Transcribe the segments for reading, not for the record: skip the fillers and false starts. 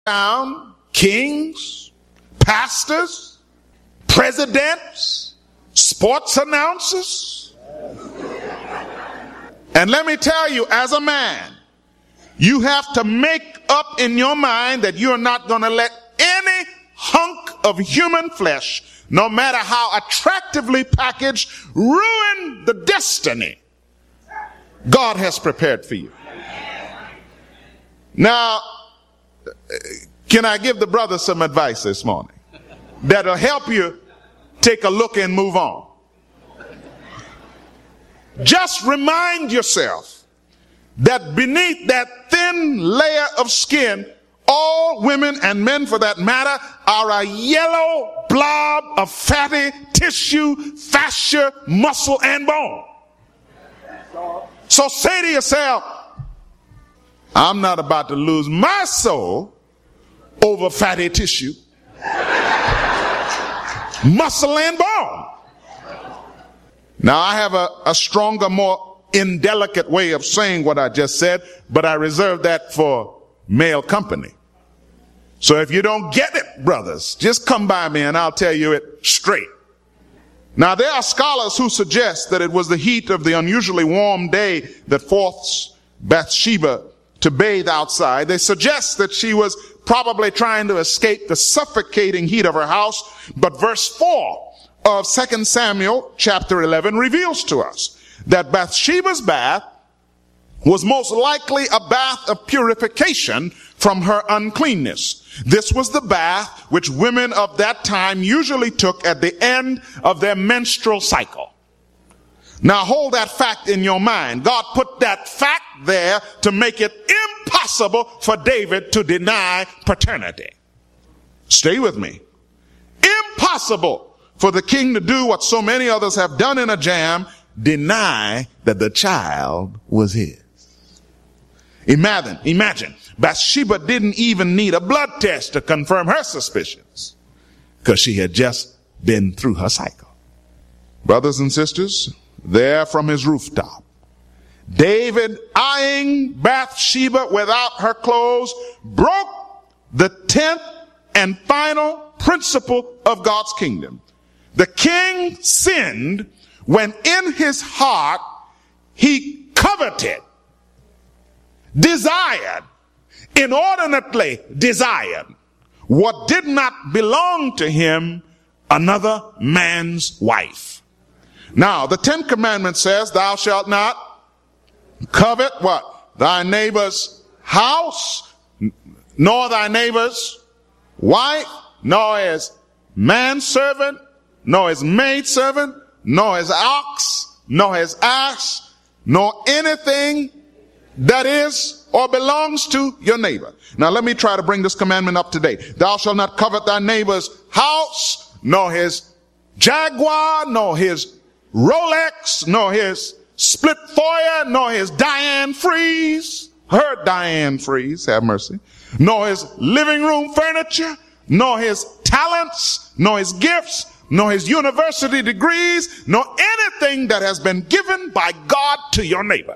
down kings, pastors, presidents, sports announcers. And let me tell you, as a man, you have to make up in your mind that you're not going to let any hunk of human flesh, no matter how attractively packaged, ruin the destiny God has prepared for you. Now, can I give the brother some advice this morning that'll help you take a look and move on? Just remind yourself that beneath that thin layer of skin, all women and men for that matter are a yellow blob of fatty tissue, fascia, muscle, and bone. So say to yourself, I'm not about to lose my soul over fatty tissue, muscle, and bone. Now, I have a stronger, more indelicate way of saying what I just said, but I reserve that for male company. So if you don't get it, brothers, just come by me and I'll tell you it straight. Now, there are scholars who suggest that it was the heat of the unusually warm day that forced Bathsheba to bathe outside. They suggest that she was probably trying to escape the suffocating heat of her house. But verse 4 of 2 Samuel chapter 11 reveals to us that Bathsheba's bath was most likely a bath of purification from her uncleanness. This was the bath which women of that time usually took at the end of their menstrual cycle. Now hold that fact in your mind. God put that fact there to make it impossible for David to deny paternity. Stay with me. Impossible for the king to do what so many others have done in a jam, deny that the child was his. Imagine, Bathsheba didn't even need a blood test to confirm her suspicions because she had just been through her cycle. Brothers and sisters, there from his rooftop, David, eyeing Bathsheba without her clothes, broke the 10th and final principle of God's kingdom. The king sinned when in his heart he coveted, desired, inordinately desired what did not belong to him, another man's wife. Now, the 10th commandment says, thou shalt not covet what? Thy neighbor's house, nor thy neighbor's wife, nor his manservant, nor his maidservant, nor his ox, nor his ass, nor anything that is or belongs to your neighbor. Now let me try to bring this commandment up to date. Thou shalt not covet thy neighbor's house, nor his Jaguar, nor his Rolex, nor his split foyer, nor his Diane Freeze, her Diane Freeze, have mercy, nor his living room furniture, nor his talents, nor his gifts, nor his university degrees, nor anything that has been given by God to your neighbor.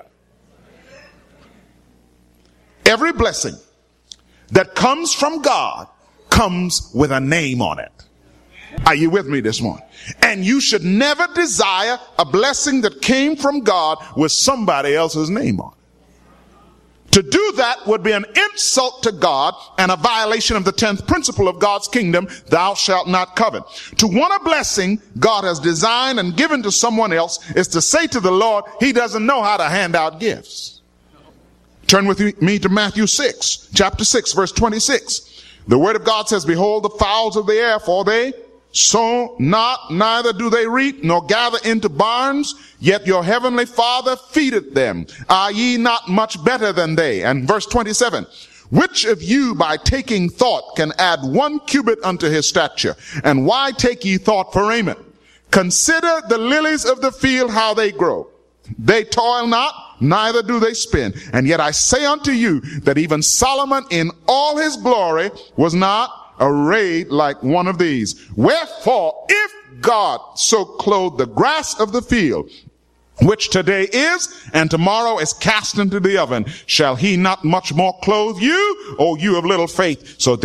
Every blessing that comes from God comes with a name on it. Are you with me this morning? And you should never desire a blessing that came from God with somebody else's name on it. To do that would be an insult to God and a violation of the 10th principle of God's kingdom, thou shalt not covet. To want a blessing God has designed and given to someone else is to say to the Lord, he doesn't know how to hand out gifts. Turn with me to Matthew 6, chapter 6, verse 26. The word of God says, behold the fowls of the air, for they sow not, neither do they reap, nor gather into barns, yet your heavenly Father feedeth them. Are ye not much better than they? And verse 27, which of you by taking thought can add 1 cubit unto his stature? And why take ye thought for raiment? Consider the lilies of the field, how they grow. They toil not, neither do they spin. And yet I say unto you that even Solomon in all his glory was not arrayed like one of these. Wherefore, if God so clothed the grass of the field, which today is, and tomorrow is cast into the oven. Shall he not much more clothe you, O you of little faith? So